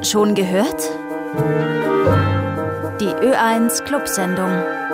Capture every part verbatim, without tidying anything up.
Schon gehört? Die Ö eins Clubsendung.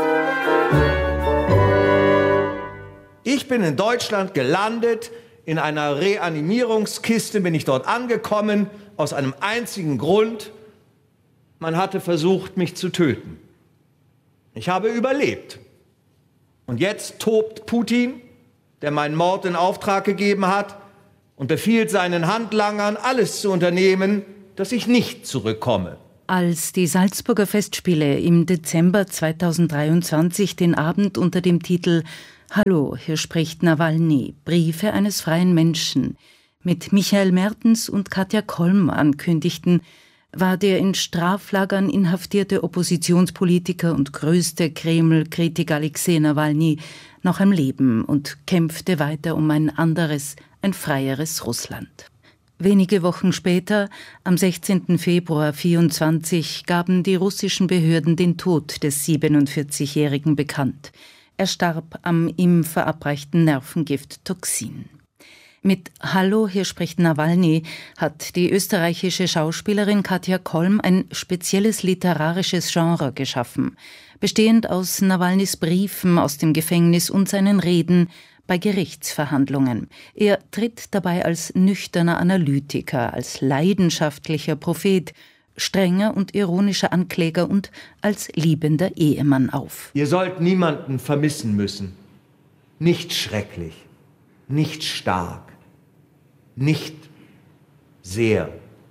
Ich bin in Deutschland gelandet, in einer Reanimierungskiste bin ich dort angekommen, aus einem einzigen Grund: man hatte versucht, mich zu töten. Ich habe überlebt. Und jetzt tobt Putin, der meinen Mord in Auftrag gegeben hat, und befiehlt seinen Handlangern, alles zu unternehmen, dass ich nicht zurückkomme. Als die Salzburger Festspiele im Dezember zweitausenddreiundzwanzig den Abend unter dem Titel »Hallo, hier spricht Nawalny, Briefe eines freien Menschen« mit Michael Mertens und Katja Kolm ankündigten, war der in Straflagern inhaftierte Oppositionspolitiker und größte Kreml-Kritiker Alexei Nawalny noch am Leben und kämpfte weiter um ein anderes, ein freieres Russland. Wenige Wochen später, am sechzehnten Februar vierundzwanzig, gaben die russischen Behörden den Tod des siebenundvierzigjährigen bekannt. Er starb am ihm verabreichten Nervengift Toxin. Mit »Hallo, hier spricht Nawalny« hat die österreichische Schauspielerin Katja Kolm ein spezielles literarisches Genre geschaffen, bestehend aus Nawalnys Briefen aus dem Gefängnis und seinen Reden bei Gerichtsverhandlungen. Er tritt dabei als nüchterner Analytiker, als leidenschaftlicher Prophet, strenger und ironischer Ankläger und als liebender Ehemann auf. Ihr sollt niemanden vermissen müssen. Nicht schrecklich, nicht stark, nicht sehr.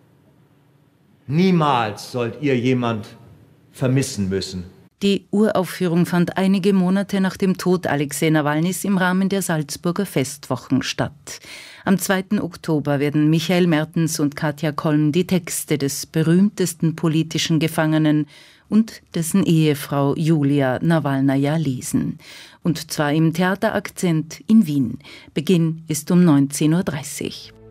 Niemals sollt ihr jemand vermissen müssen. Die Uraufführung fand einige Monate nach dem Tod Alexei Nawalnys im Rahmen der Salzburger Festwochen statt. Am zweiten Oktober werden Michael Mertens und Katja Kolm die Texte des berühmtesten politischen Gefangenen und dessen Ehefrau Julia Nawalnaja lesen. Und zwar im Theater Akzent in Wien. Beginn ist um neunzehn Uhr dreißig.